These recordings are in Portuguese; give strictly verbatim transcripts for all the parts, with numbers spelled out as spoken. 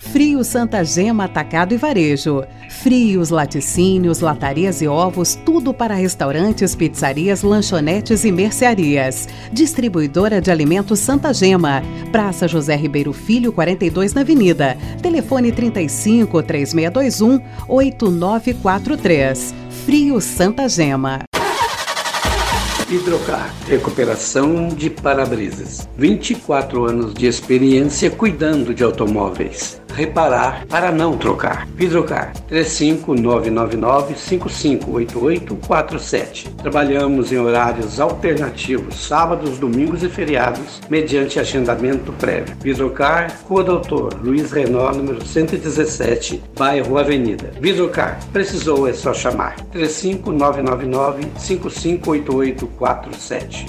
Frios Santa Gema Atacado e Varejo. Frios, laticínios, latarias e ovos, tudo para restaurantes, pizzarias, lanchonetes e mercearias. Distribuidora de alimentos Santa Gema. Praça José Ribeiro Filho, quarenta e dois na Avenida. Telefone trinta e cinco, três seis dois um, oito nove quatro três. Frios Santa Gema. Hidrocar, recuperação de para-brisas. vinte e quatro anos de experiência cuidando de automóveis. Reparar para não trocar. Hidrocar, três cinco nove nove nove, cinco cinco oito oito quatro sete. Trabalhamos em horários alternativos, sábados, domingos e feriados, mediante agendamento prévio. Hidrocar, Rua Doutor Luiz Renault, número cento e dezessete, bairro Avenida. Hidrocar, precisou é só chamar. três cinco nove nove nove, cinco cinco oito oito quatro sete.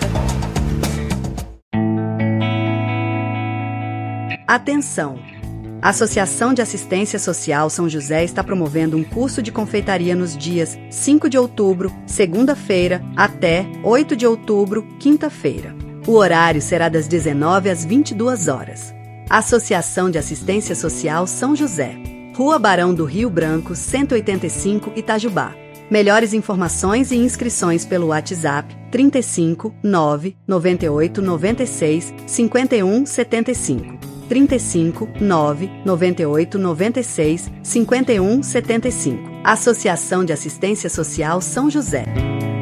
Atenção! A Associação de Assistência Social São José está promovendo um curso de confeitaria nos dias cinco de outubro, segunda-feira, até oito de outubro, quinta-feira. O horário será das dezenove às vinte e duas horas. Associação de Assistência Social São José. Rua Barão do Rio Branco, cento e oitenta e cinco, Itajubá. Melhores informações e inscrições pelo WhatsApp trinta e cinco, nove, noventa e oito, noventa e seis, cinquenta e um, setenta e cinco. trinta e cinco, nove, noventa e oito, noventa e seis, cinquenta e um, setenta e cinco. Associação de Assistência Social São José.